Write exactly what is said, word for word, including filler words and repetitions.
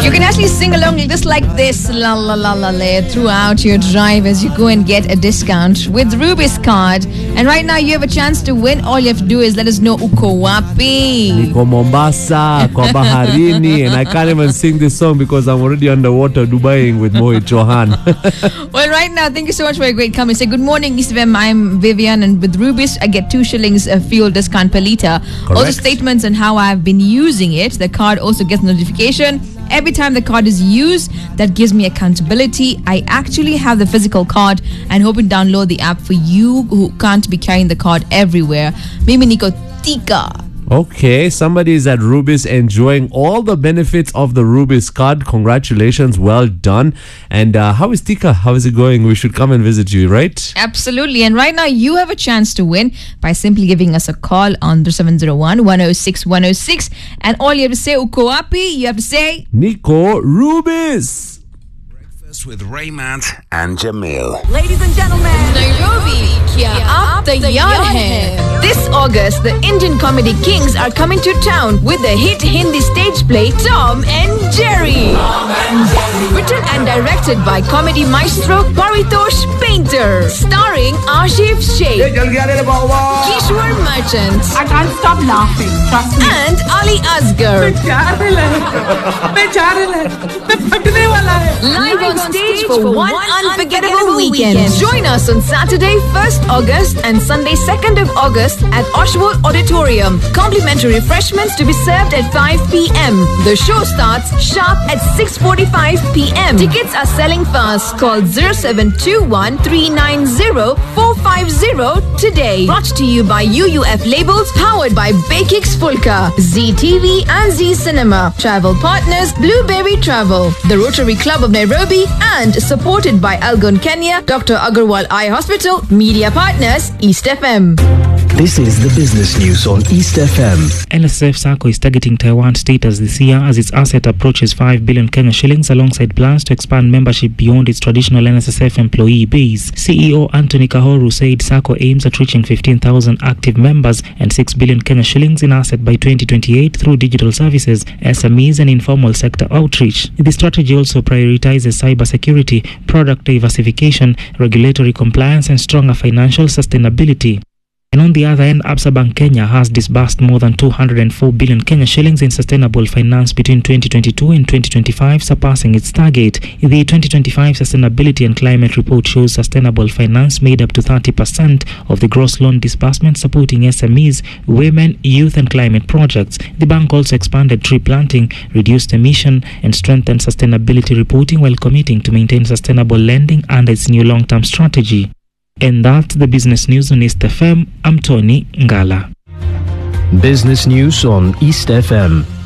You can actually sing along just like this la la la la la throughout your drive as you go and get a discount with Rubis card. And right now you have a chance to win. All you have to do is let us know uko wapi. Niko Mombasa, kwa baharini, and I can't even sing this song because I'm already underwater Dubaiing with Mohit Johan. Well, right now, thank you so much for a great comment. Say good morning, East F M. I'm Vivian, and with Rubis, I get two shillings a fuel discount per liter. Also statements on how I've been using it. The card also gets notification every time the card is used. That gives me accountability. I actually have the physical card and hope to download the app for you who can't be carrying the card everywhere. Mimi niko tika. Okay, somebody is at Rubis enjoying all the benefits of the Rubis card. Congratulations, well done. And uh, how is Tika? How is it going? We should come and visit you, right? Absolutely. And right now you have a chance to win by simply giving us a call on seven oh one, one oh six, one oh six. And all you have to say, uko wapi, you have to say Niko Rubis. Breakfast with Raymond and Jamil. Ladies and gentlemen, Nairobi, kya aap taiyar hai? This August, the Indian comedy kings are coming to town with the hit Hindi stage play Tom and Jerry. Tom and Jerry. Written and directed by comedy maestro Paritosh Painter. Starring Ashif Sheikh, Kishwar Merchant, I can't stop laughing. Trust me. and Ali Asgar. Live on stage for one unforgettable weekend. Join us on Saturday, first August and Sunday, second of August at Oswald Auditorium. Complimentary refreshments to be served at five p.m. The show starts sharp at six forty-five p.m. Tickets are selling fast. Call zero seven two one, three nine zero, four five zero today. Brought to you by U U F Labels, powered by Bakix Fulka, Z T V and Z Cinema. Travel partners, Blueberry Travel, the Rotary Club of Nairobi, and supported by Algon Kenya, Doctor Agarwal Eye Hospital. Media partners, East F M. This is the business news on East F M. N S S F SACCO is targeting Taiwan status this year as its asset approaches five billion Kenya shillings, alongside plans to expand membership beyond its traditional N S S F employee base. C E O Anthony Kahoru said SACCO aims at reaching fifteen thousand active members and six billion Kenya shillings in asset by twenty twenty-eight through digital services, S M Es and informal sector outreach. The strategy also prioritizes cybersecurity, product diversification, regulatory compliance and stronger financial sustainability. And on the other end, Absa Bank Kenya has disbursed more than two hundred four billion Kenya shillings in sustainable finance between twenty twenty-two and twenty twenty-five, surpassing its target. The twenty twenty-five Sustainability and Climate Report shows sustainable finance made up to thirty percent of the gross loan disbursement, supporting S M Es, women, youth and climate projects. The bank also expanded tree planting, reduced emission and strengthened sustainability reporting while committing to maintain sustainable lending under its new long-term strategy. And that's the business news on East F M. I'm Tony Ngala. Business news on East F M.